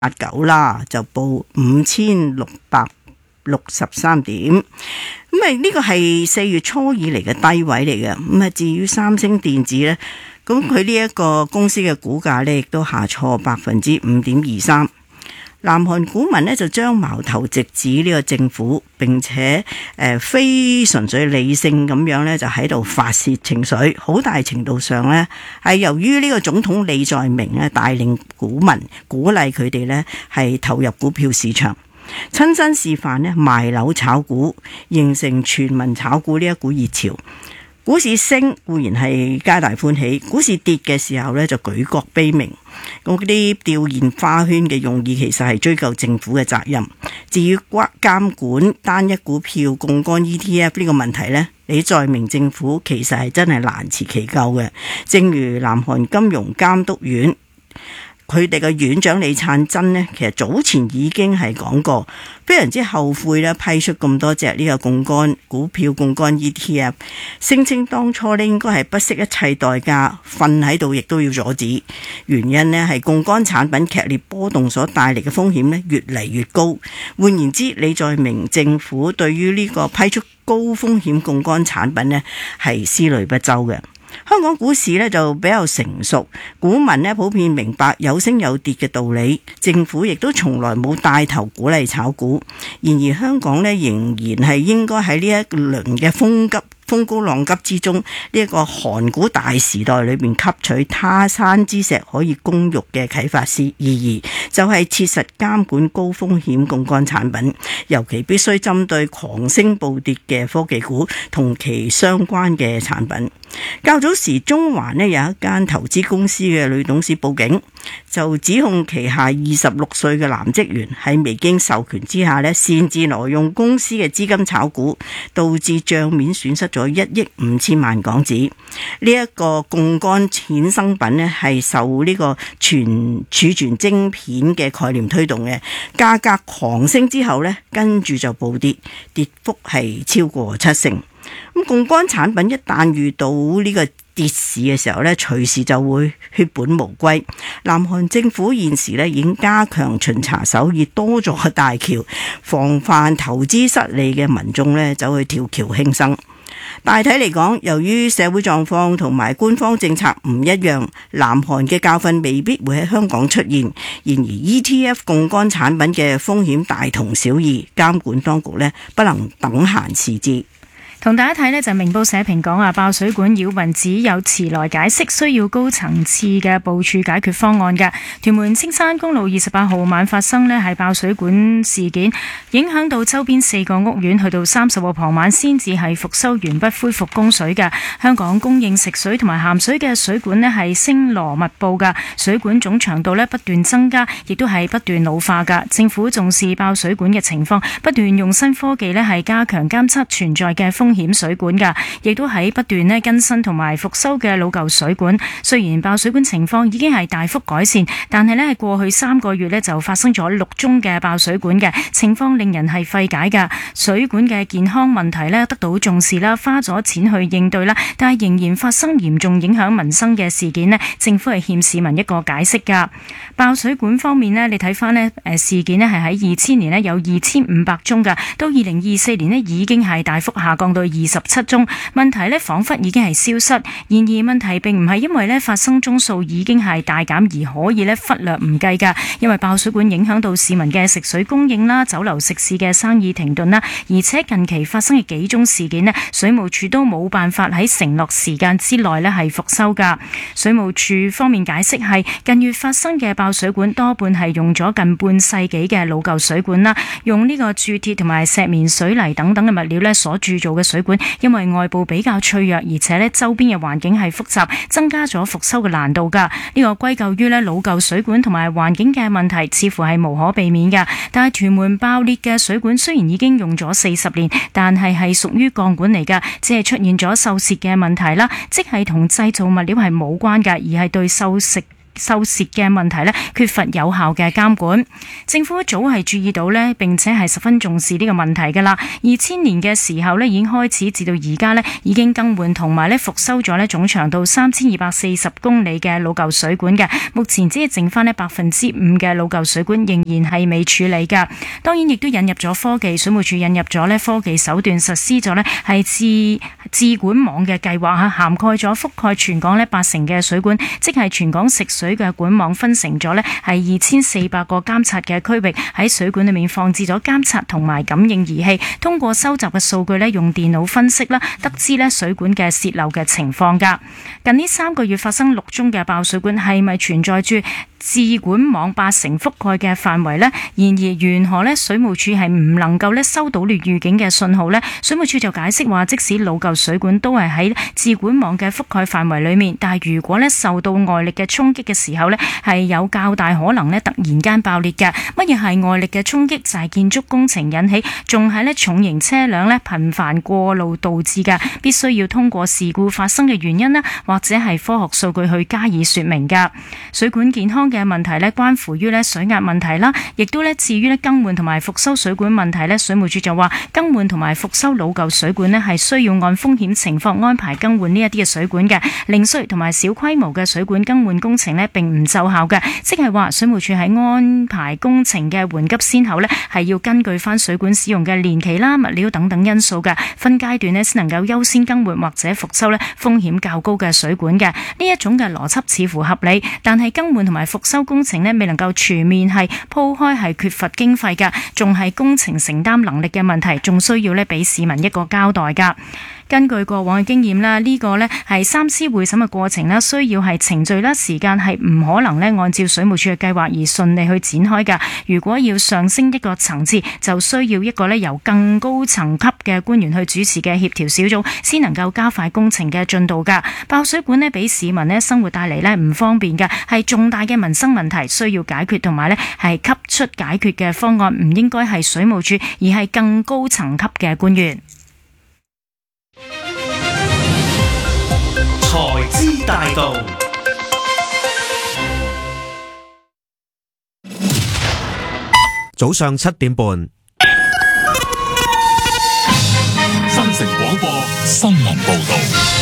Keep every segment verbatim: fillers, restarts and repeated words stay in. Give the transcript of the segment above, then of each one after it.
八九啦，就報五千六百六十三點。咁啊，呢個係四月初以嚟嘅低位嚟嘅。咁啊，至於三星電子呢，咁佢呢一個公司嘅股價呢，亦都下挫百分之五點二三。南韓股民呢，就將矛頭直指呢個政府，並且誒、呃、非純粹理性咁樣呢，就喺度發洩情緒，好大程度上呢，係由於呢個總統李在明呢帶領股民，鼓勵佢哋呢係投入股票市場，親身示範呢賣樓炒股，形成全民炒股呢一股熱潮。股市升固然係皆大歡喜，股市跌嘅時候呢，就舉國悲鳴。咁嗰啲吊唁花圈嘅用意其實係追究政府嘅責任。至於監管單一股票槓桿 E T F 呢個問題呢，李在明政府其實係真係難辭其咎嘅。正如南韓金融監督院佢哋嘅院長李燦真呢，其實早前已經係講過，非常之後悔咧批出咁多隻呢個槓桿股票槓桿 E T F， 聲稱當初呢應該係不惜一切代價瞓喺度，亦都要阻止。原因呢係槓桿產品劇烈波動所帶嚟嘅風險呢越嚟越高。換言之，李在明政府對於呢個批出高風險槓桿產品呢係思慮不周嘅。香港股市呢就比較成熟，股民呢普遍明白有升有跌嘅道理，政府亦都從來冇帶頭鼓勵炒股。然而香港呢仍然係應該喺呢一輪嘅風急風高浪急之中，呢、這、一個韓股大時代裏面吸取他山之石可以攻玉嘅啟發意義，就係、是、切實監管高風險槓桿產品，尤其必須針對狂升暴跌嘅科技股同其相關嘅產品。較早時中環呢有一間投資公司嘅女董事報警，就指控旗下二十六歲嘅男職員喺未經授權之下呢擅自挪用公司嘅資金炒股，導致賬面損失咗一億五千萬港紙。呢、這、一個槓桿衍生品呢係受呢個全儲存晶片嘅概念推動嘅，價格狂升之後呢跟住就暴跌，跌幅係超過七成。咁槓桿產品一旦遇到呢個跌市嘅時候呢，隨時就會血本無歸。南韓政府現時呢已經加強巡查手，以多座大橋防範投資失利嘅民眾呢走去跳橋輕生。大體嚟講，由於社會狀況同埋官方政策唔一樣，南韓嘅教訓未必會喺香港出現。然而 E T F 槓桿產品嘅風險大同小異，監管當局呢不能等閒視之。 同大家睇呢就明報社評講啊，爆水管擾民只有遲來解釋，需要高層次嘅部署解決方案嘅。屯門青山公路二十八號晚發生呢係爆水管事件，影響到周邊四個屋苑，去到三十號傍晚先至係復修完畢恢復供水嘅。香港供應食水同埋鹹水嘅水管呢係星羅密布嘅，水管總長度呢不斷增加，亦都係不斷老化嘅。政府重視爆水管嘅情況，不斷用新科技呢係加強監測存在嘅風險水管噶，亦都喺不斷咧更新同埋復修嘅老舊水管。雖然爆水管情況已經係大幅改善，但係咧係過去三個月咧就發生咗六宗嘅爆水管嘅情況，令人係費解噶。水管嘅健康問題咧得到重視啦，花咗錢去應對啦，但係仍然發生嚴重影響民生嘅事件咧，政府係欠市民一個解釋噶。爆水管方面咧，你睇翻咧誒事件咧係喺二千年咧有二千五百宗噶，到二零二四年咧已經係大幅下降到二十七宗，問題咧仿佛已經係消失。然而問題並唔係因為咧發生宗數已經係大減而可以咧忽略唔計噶，因為爆水管影響到市民嘅食水供應啦，酒樓食肆嘅生意停頓啦，而且近期發生嘅幾宗事件咧，水務署都冇辦法喺承諾時間之內咧係復修噶。水務署方面解釋係近月發生嘅爆水管多半係用咗近半世紀嘅老舊水管啦，用呢個鑄鐵同埋石棉水泥等等嘅物料咧所鑄造嘅水管，因為外部比較脆弱，而且咧周邊嘅環境係複雜，增加咗復修嘅難度噶。呢個歸咎於咧老舊水管同埋環境嘅問題，似乎係無可避免噶。但係屯門爆裂嘅水管雖然已經用咗四十年，但係係屬於鋼管嚟噶，只係出現咗鏽蝕嘅問題啦，即係同製造物料係冇關噶，而係對鏽蝕受竊嘅問題呢，缺乏有效嘅監管。政府早係注意到呢，並且係十分重視呢個問題㗎啦。二千年嘅時候呢，已經開始，至到而家呢，已經更換同埋呢復修咗呢總長度三千二百四十公里嘅老舊水管嘅。目前只係剩翻呢百分之五嘅老舊水管仍然係未處理㗎。當然亦都引入咗科技，水務署引入咗呢科技手段，實施咗呢係智智管網嘅計劃嚇，涵蓋咗覆蓋全港呢八成嘅水管，即係全港食水嘅管網分成咗呢係二千四百個監察嘅區域，喺水管裏面放置咗監察同埋感應儀器，通過收集嘅數據呢，用電腦分析啦，得知呢水管嘅洩漏嘅情況㗎。近呢三個月發生六宗嘅爆水管，係咪存在住智管網八成覆蓋嘅範圍呢？然而緣何呢水務署係唔能夠呢收到預警嘅信號呢？水務署就解釋話，即使老舊水管都係喺智管網嘅覆蓋範圍裏面，但係如果呢受到外力嘅衝擊嘅時候呢，係有較大可能呢突然間爆裂嘅。乜嘢係外力嘅衝擊？就係建築工程引起，仲係呢重型車輛呢頻繁過路導致嘅，必須要通過事故發生嘅原因呢，或者係科學數據去加以說明㗎。水管健康嘅問題咧，關乎於咧水壓問題啦，亦都咧至於咧更換同埋復修水管問題咧，水務署就話更換同埋復修老舊水管咧係需要按風險情況安排更換呢一啲嘅水管嘅，零碎同埋小規模嘅水管更換工程咧並唔奏效嘅，即係話水務署喺安排工程嘅緩急先後咧係要根據翻水管使用嘅年期啦、物料等等因素嘅，分階段咧先能夠優先更換或者復修咧風險較高嘅水管嘅。呢一種嘅邏輯似乎合理，但係更換同埋復修工程呢未能夠全面係鋪開，係缺乏經費㗎，仲係工程承擔能力嘅問題，仲需要呢俾市民一個交代㗎。根據過往嘅經驗啦，呢個呢係三思會審嘅過程啦，需要係程序啦，時間係唔可能呢按照水務署嘅計劃而順利去展開㗎。如果要上升一個層次，就需要一個呢由更高層級嘅官員去主持嘅協調小組，先能夠加快工程嘅進度㗎。爆水管呢俾市民呢生活帶嚟呢唔方便㗎，係重大嘅民生問題，需要解決同埋呢係給出解決嘅方案，唔應該係水務署，而係更高層級嘅官員。 財資大道，早上七點半， 新城廣播新聞報道。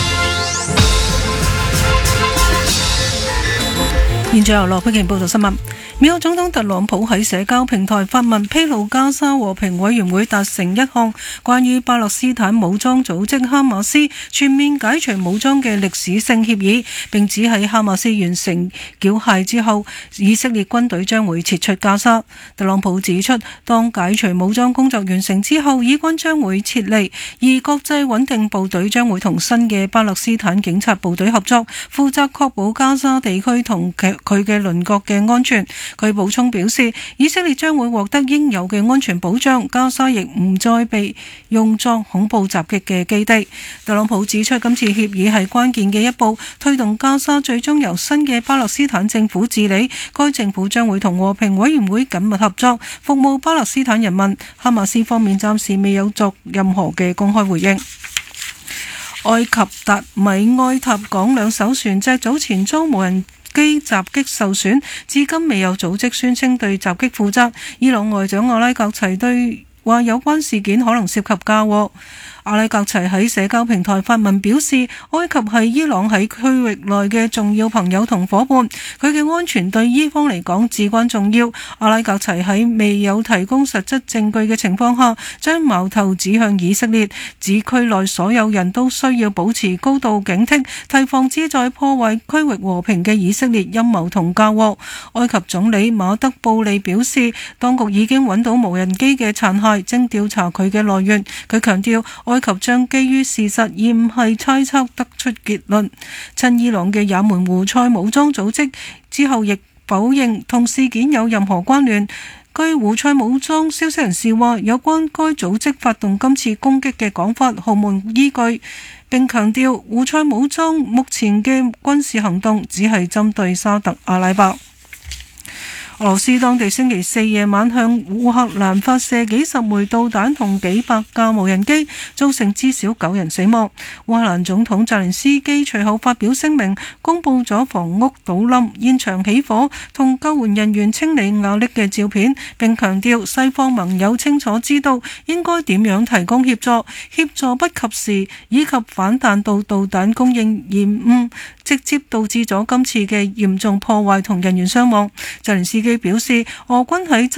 現在由羅佩瓊報道新聞。美國總統特朗普喺社交平台發文披露加沙和平委員會達成一項關於巴勒斯坦武裝組織哈馬斯全面解除武裝嘅歷史性協議，並指喺哈馬斯完成繳械之後，以色列軍隊將會撤出加沙。特朗普指出，當解除武裝工作完成之後，以軍將會撤離，而國際穩定部隊將會同新嘅巴勒斯坦警察部隊合作，負責確保加沙地區同佢嘅鄰國嘅安全。佢補充表示，以色列將會獲得應有嘅安全保障，加沙亦唔再被用作恐怖襲擊嘅基地。特朗普指出，今次協議係關鍵嘅一步，推動加沙最終由新嘅巴勒斯坦政府治理。該政府將會同和平委員會緊密合作，服務巴勒斯坦人民。哈馬斯方面暫時未有作任何嘅公開回應。埃及達米埃塔港兩艘船隻早前遭無人機襲擊受損，至今未有組織宣稱對襲擊負責。伊朗外長阿拉格齊對話有關事件可能涉及嫁禍。阿拉格齊喺社交平台發文表示，埃及係伊朗喺區域內嘅重要朋友同伙伴，佢嘅安全對伊方嚟講至關重要。阿拉格齊喺未有提供實質證據嘅情況下，將矛頭指向以色列，指區內所有人都需要保持高度警惕，提防旨在破壞區域和平嘅以色列陰謀同嫁禍。埃及總理馬德布利表示，當局已經揾到無人機嘅殘骸，正調查佢嘅來源。佢強調，埃及將基於事實而唔係猜測得出結論。親伊朗嘅也門胡塞武裝組織之後亦否認同事件有任何關聯。據胡塞武裝消息人士話，有關該組織發動今次攻擊嘅講法毫無依據，並強調胡塞武裝目前嘅軍事行動只係針對沙特阿拉伯。 俄羅斯當地星期四夜晚向烏克蘭發射幾十枚導彈同幾百架無人機，造成至少九人死亡。烏克蘭總統澤連斯基隨後發表聲明，公布咗房屋倒冧、現場起火同救援人員清理瓦礫嘅照片，並強調西方盟友清楚知道應該點樣提供協助，協助不及時以及反彈道導彈供應延誤，直接導致咗今次嘅嚴重破壞同人員傷亡。澤連斯基表示，俄軍喺